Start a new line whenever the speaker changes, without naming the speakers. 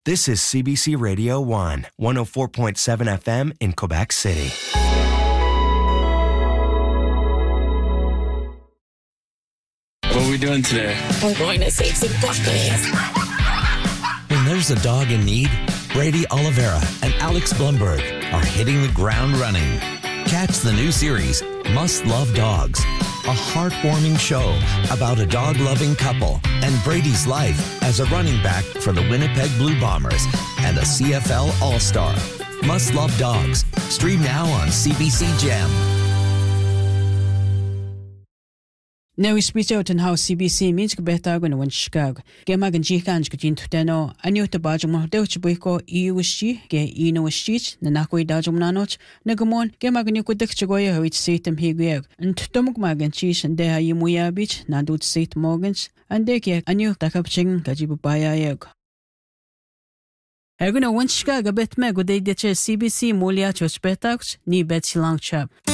This is CBC Radio 1, 104.7 FM in Quebec City.
What are we doing today?
We're going to save some puppies.
When there's a dog in need, Brady Oliveira and Alex Blumberg are hitting the ground running. Catch the new series, Must Love Dogs, a heartwarming show about a dog-loving couple and Brady's life as a running back for the Winnipeg Blue Bombers and a CFL All-Star. Must Love Dogs. Stream now on CBC Gem.
Now we speak out on how CBC means to better going to Chicago. Gemagan Jikanj Kajin Tuteno, and you to Bajum Delchibuiko, EUSG, Gay Enoshich, Nanakoi Dajumnanoch, Nagamon, Gemagan Yukudik Chagoya, which seat them here, and Tomukmagan Chish and Deha Yimuya Beach, Nadut Seat Morgans, and Deke, and you Takapching, Kajibubaya Yeg. Erguna one Chicago bet me good day CBC Mulia Church Betax, ni bet Silang Chap.